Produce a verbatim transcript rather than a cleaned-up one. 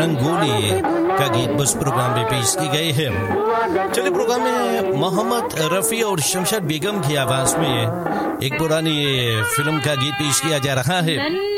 रंगोली का गीत बस प्रोग्राम में पेश की गई है। चलिए प्रोग्राम में मोहम्मद रफ़ी और शमशाद बेगम की आवाज में एक पुरानी फिल्म का गीत पेश किया जा रहा है।